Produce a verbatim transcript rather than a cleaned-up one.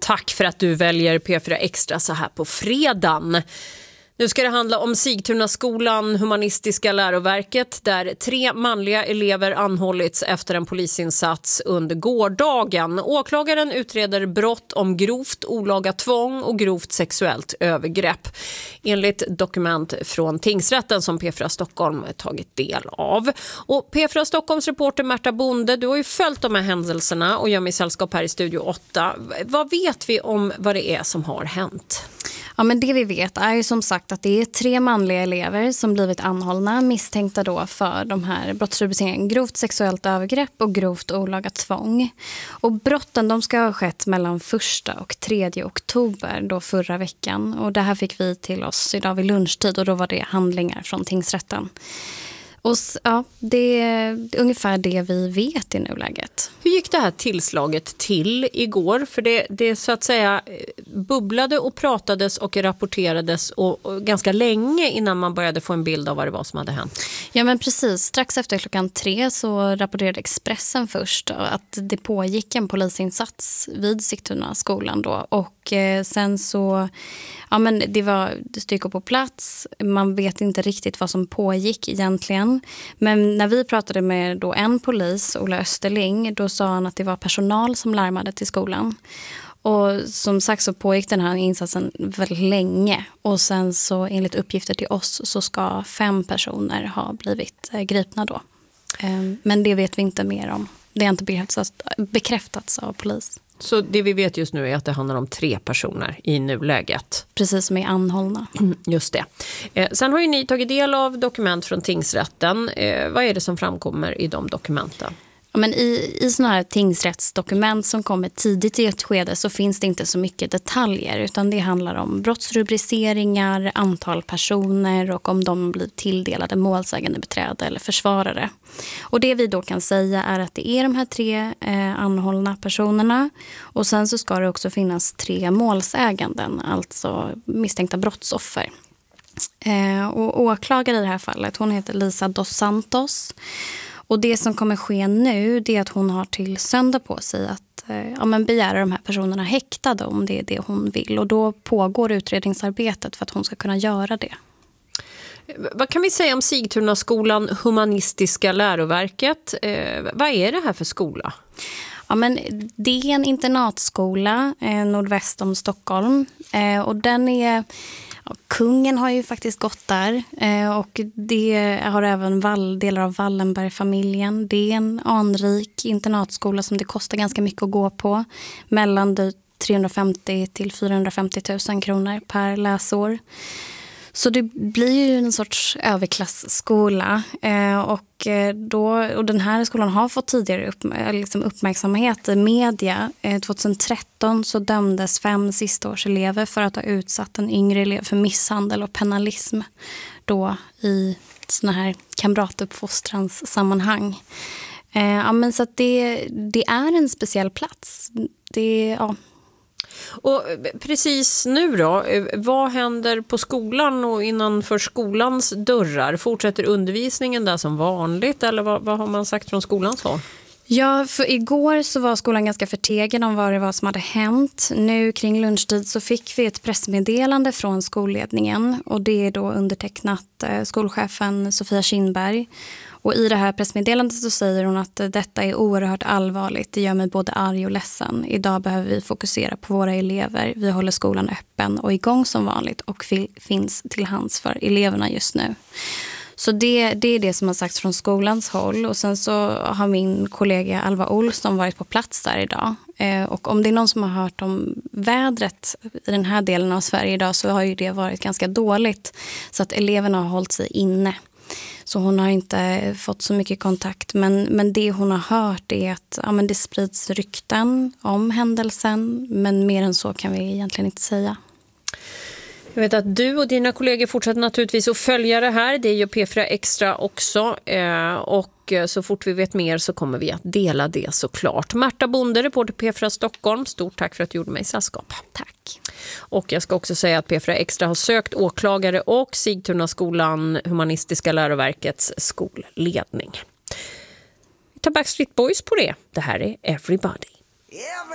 Tack för att du väljer P fyra Extra så här på fredagen. Nu ska det handla om Sigtuna skolan, humanistiska läroverket, där tre manliga elever anhållits efter en polisinsats under gårdagen. Åklagaren utreder brott om grovt olaga tvång och grovt sexuellt övergrepp, enligt dokument från tingsrätten som P fyra Stockholm tagit del av. Och P fyra Stockholms reporter Märta Bonde, du har ju följt de här händelserna och gör mig sällskap här i Studio åtta. Vad vet vi om vad det är som har hänt? Ja, men det vi vet är ju som sagt att det är tre manliga elever som blivit anhållna misstänkta då för de här brottsrubriceringarna grovt sexuellt övergrepp och grovt olaga tvång. Och brotten de ska ha skett mellan första och tredje oktober då förra veckan. Och det här fick vi till oss idag vid lunchtid och då var det handlingar från tingsrätten. Och ja, det är ungefär det vi vet i nuläget. Hur gick det här tillslaget till igår? För det, det så att säga bubblade och pratades och rapporterades och, och ganska länge innan man började få en bild av vad det var som hade hänt. Ja, men precis. Strax efter klockan tre så rapporterade Expressen först att det pågick en polisinsats vid Sigtuna skolan då. Och eh, sen så, ja men det var styrkor på plats. Man vet inte riktigt vad som pågick egentligen. Men när vi pratade med då en polis, Ola Österling, då sa han att det var personal som larmade till skolan. Och som sagt så pågick den här insatsen väldigt länge. Och sen så enligt uppgifter till oss så ska fem personer ha blivit eh, gripna då. Eh, men det vet vi inte mer om. Det har inte bekräftats, bekräftats av polis. Så det vi vet just nu är att det handlar om tre personer i nuläget. Precis, som är anhållna. Just det. Eh, sen har ju ni tagit del av dokument från tingsrätten. Eh, vad är det som framkommer i de dokumenten? Ja, men i, i sådana här tingsrättsdokument som kommer tidigt i ett skede så finns det inte så mycket detaljer utan det handlar om brottsrubriceringar, antal personer och om de blir tilldelade målsägande beträde eller försvarare. Och det vi då kan säga är att det är de här tre eh, anhållna personerna och sen så ska det också finnas tre målsäganden, alltså misstänkta brottsoffer. Eh, och åklagare i det här fallet, hon heter Lisa dos Santos. Och det som kommer ske nu det är att hon har till söndag på sig att ja, men begära de här personerna häktade om det är det hon vill. Och då pågår utredningsarbetet för att hon ska kunna göra det. Vad kan vi säga om Sigtuna skolan, humanistiska läroverket? Eh, vad är det här för skola? Ja, men det är en internatskola eh, nordväst om Stockholm. Eh, och den är... Ja, kungen har ju faktiskt gått där eh, och det har även Wall, delar av Wallenberg-familjen. Det är en anrik internatskola som det kostar ganska mycket att gå på. Mellan trehundrafemtio till fyrahundrafemtio tusen kronor per läsår. Så det blir ju en sorts överklassskola eh, och, då, och den här skolan har fått tidigare upp, liksom uppmärksamhet i media. Eh, tjugohundratretton så dömdes fem sistaårselever för att ha utsatt en yngre elev för misshandel och penalism då i såna här kamratuppfostrans sammanhang. Eh, ja, men så att det, det är en speciell plats. Det, ja. Och precis nu då, vad händer på skolan och innanför skolans dörrar? Fortsätter undervisningen där som vanligt eller vad, vad har man sagt från skolans håll? Ja, för igår så var skolan ganska förtegen om vad det var som hade hänt. Nu kring lunchtid så fick vi ett pressmeddelande från skolledningen och det är då undertecknat eh, skolchefen Sofia Kindberg. Och i det här pressmeddelandet så säger hon att detta är oerhört allvarligt. Det gör mig både arg och ledsen. Idag behöver vi fokusera på våra elever. Vi håller skolan öppen och igång som vanligt och finns till hands för eleverna just nu. Så det, det är det som har sagts från skolans håll. Och sen så har min kollega Alva Olsson varit på plats där idag. Eh, och om det är någon som har hört om vädret i den här delen av Sverige idag så har ju det varit ganska dåligt. Så att eleverna har hållit sig inne. Så hon har inte fått så mycket kontakt. Men, men det hon har hört är att ja, men det sprids rykten om händelsen. Men mer än så kan vi egentligen inte säga. Jag vet att du och dina kollegor fortsätter naturligtvis att följa det här. Det är ju P fyra Extra också. Eh, och så fort vi vet mer så kommer vi att dela det såklart. Märta Bonde, reporter P fyra Stockholm. Stort tack för att du gjorde mig sällskap. Tack. Och jag ska också säga att P fyra Extra har sökt åklagare och Sigtuna skolan, humanistiska läroverkets skolledning. Vi tar Backstreet Boys på det. Det här är Everybody.